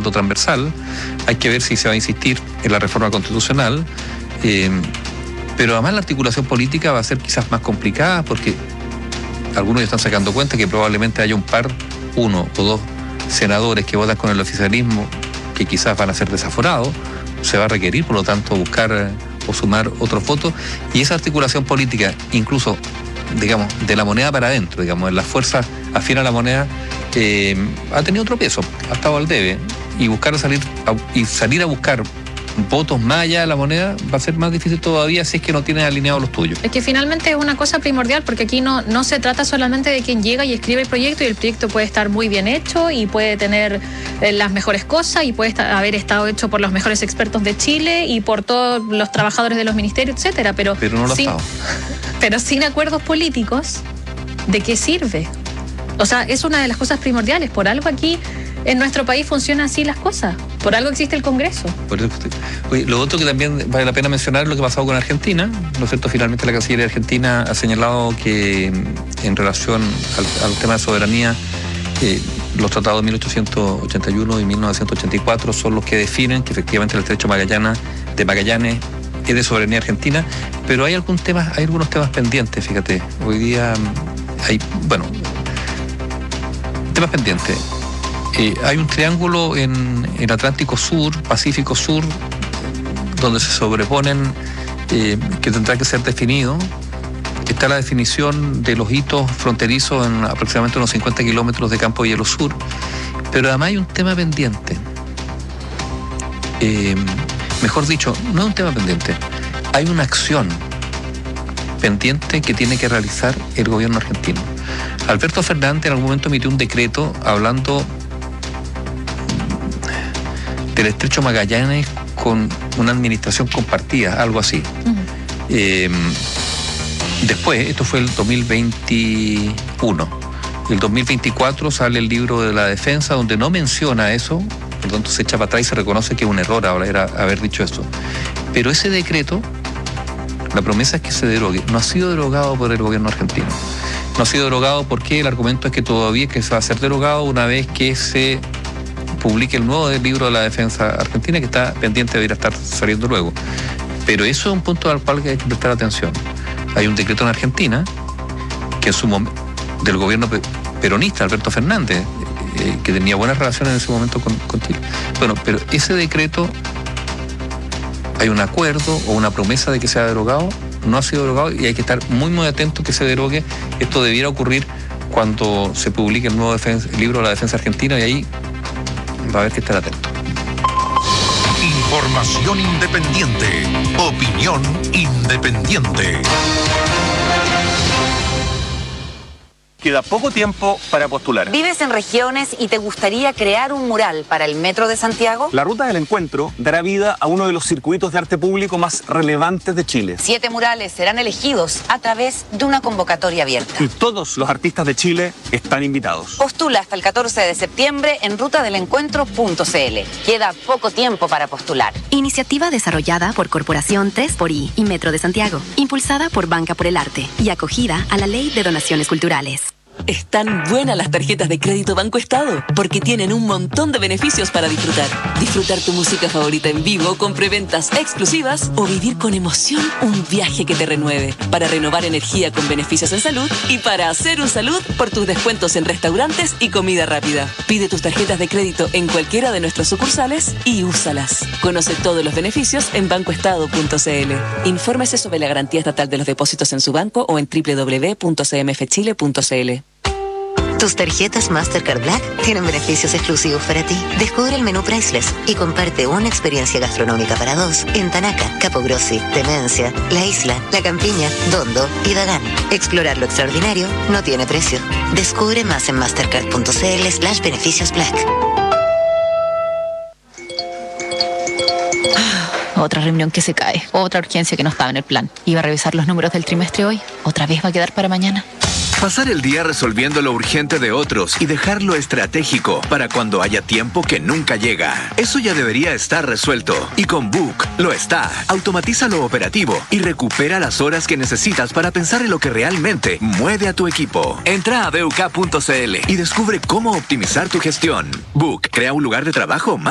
respaldo transversal. Hay que ver si se va a insistir en la reforma constitucional. Pero además la articulación política va a ser quizás más complicada porque algunos ya están sacando cuenta que probablemente haya uno o dos senadores que votan con el oficialismo que quizás van a ser desaforados. Se va a requerir, por lo tanto, buscar o sumar otros votos. Y esa articulación política, incluso, digamos, de la moneda para adentro, digamos, en las fuerzas afín a la moneda, ha tenido otro peso, ha estado al debe. Y salir a buscar votos más allá de la moneda va a ser más difícil todavía si es que no tienes alineados los tuyos. Es que finalmente es una cosa primordial porque aquí no se trata solamente de quien llega y escribe el proyecto, y el proyecto puede estar muy bien hecho y puede tener las mejores cosas y puede haber estado hecho por los mejores expertos de Chile y por todos los trabajadores de los ministerios, etcétera, pero no lo ha estado. Pero sin acuerdos políticos, ¿de qué sirve? O sea, es una de las cosas primordiales. Por algo aquí en nuestro país funcionan así las cosas. Por algo existe el Congreso. Oye, lo otro que también vale la pena mencionar es lo que ha pasado con Argentina, ¿no es cierto? Finalmente la Cancillería Argentina ha señalado que en relación al tema de soberanía, los tratados de 1881 y 1984 son los que definen que efectivamente el estrecho de Magallanes es de soberanía argentina, pero hay algunos temas pendientes, fíjate. Hoy día hay, temas pendientes. Hay un triángulo en el Atlántico Sur, Pacífico Sur, donde se sobreponen, que tendrá que ser definido. Está la definición de los hitos fronterizos en aproximadamente unos 50 kilómetros de Campo Hielo Sur, pero además hay un tema pendiente. Mejor dicho, no es un tema pendiente, hay una acción pendiente que tiene que realizar el gobierno argentino. Alberto Fernández en algún momento emitió un decreto hablando del estrecho Magallanes con una administración compartida, algo así. Después, esto fue el 2021. El 2024 sale el libro de la defensa donde no menciona eso, por lo tanto se echa para atrás y se reconoce que es un error haber dicho eso. Pero ese decreto, la promesa es que se derogue. No ha sido derogado por el gobierno argentino. No ha sido derogado porque el argumento es que todavía que se va a ser derogado una vez que se publique el nuevo libro de la defensa argentina, que está pendiente de ir a estar saliendo luego. Pero eso es un punto al cual hay que prestar atención. Hay un decreto en Argentina que del gobierno peronista, Alberto Fernández, que tenía buenas relaciones en ese momento con Chile. Bueno, pero ese decreto, hay un acuerdo o una promesa de que sea derogado, no ha sido derogado y hay que estar muy muy atento que se derogue. Esto debiera ocurrir cuando se publique el nuevo libro de la defensa argentina y ahí va a haber que estar atento. Información independiente. Opinión independiente. Queda poco tiempo para postular. ¿Vives en regiones y te gustaría crear un mural para el Metro de Santiago? La Ruta del Encuentro dará vida a uno de los circuitos de arte público más relevantes de Chile. 7 murales serán elegidos a través de una convocatoria abierta. Y todos los artistas de Chile están invitados. Postula hasta el 14 de septiembre en rutadelencuentro.cl. Queda poco tiempo para postular. Iniciativa desarrollada por Corporación 3xI y Metro de Santiago. Impulsada por Banca por el Arte y acogida a la Ley de Donaciones Culturales. Están buenas las tarjetas de crédito Banco Estado porque tienen un montón de beneficios para disfrutar. Disfrutar tu música favorita en vivo con preventas exclusivas o vivir con emoción un viaje que te renueve. Para renovar energía con beneficios en salud y para hacer un salud por tus descuentos en restaurantes y comida rápida. Pide tus tarjetas de crédito en cualquiera de nuestras sucursales y úsalas. Conoce todos los beneficios en bancoestado.cl. Infórmese sobre la garantía estatal de los depósitos en su banco o en www.cmfchile.cl. Tus tarjetas Mastercard Black tienen beneficios exclusivos para ti. Descubre el menú Priceless y comparte una experiencia gastronómica para dos en Tanaca, Capogrossi, Demencia, La Isla, La Campiña, Dondo y Dagán. Explorar lo extraordinario no tiene precio. Descubre más en mastercard.cl/beneficios Black. Otra reunión que se cae, otra urgencia que no estaba en el plan. Iba a revisar los números del trimestre hoy, otra vez va a quedar para mañana. Pasar el día resolviendo lo urgente de otros y dejar lo estratégico para cuando haya tiempo que nunca llega. Eso ya debería estar resuelto. Y con Book lo está. Automatiza lo operativo y recupera las horas que necesitas para pensar en lo que realmente mueve a tu equipo. Entra a BUK.cl y descubre cómo optimizar tu gestión. Book crea un lugar de trabajo más